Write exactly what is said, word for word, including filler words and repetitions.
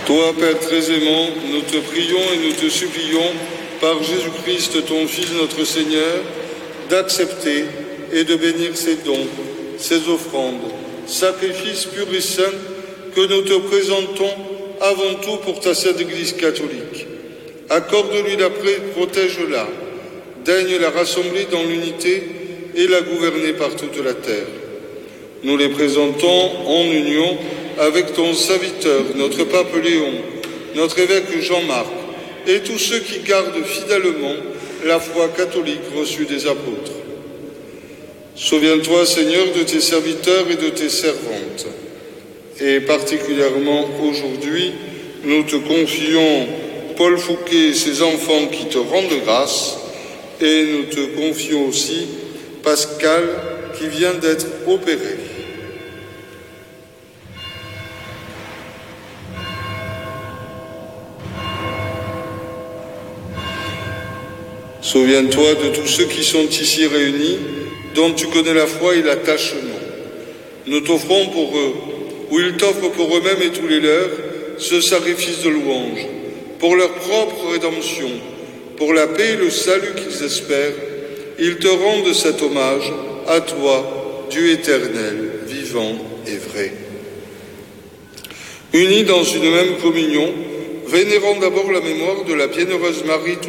Toi, Père très aimant, nous te prions et nous te supplions, par Jésus-Christ, ton Fils, notre Seigneur, d'accepter et de bénir ces dons, ces offrandes, sacrifices purs et saints que nous te présentons avant tout pour ta sainte Église catholique. Accorde-lui la paix, protège-la, daigne la rassembler dans l'unité et la gouverner par toute la terre. Nous les présentons en union avec ton serviteur, notre pape Léon, notre évêque Jean-Marc, et tous ceux qui gardent fidèlement la foi catholique reçue des apôtres. Souviens-toi, Seigneur, de tes serviteurs et de tes servantes. Et particulièrement aujourd'hui, nous te confions Paul Fouquet et ses enfants qui te rendent grâce, et nous te confions aussi Pascal qui vient d'être opéré. Souviens-toi de tous ceux qui sont ici réunis, dont tu connais la foi et l'attachement. Nous t'offrons pour eux, ou ils t'offrent pour eux-mêmes et tous les leurs, ce sacrifice de louange, pour leur propre rédemption, pour la paix et le salut qu'ils espèrent. Ils te rendent cet hommage, à toi, Dieu éternel, vivant et vrai. Unis dans une même communion, vénérons d'abord la mémoire de la bienheureuse Marie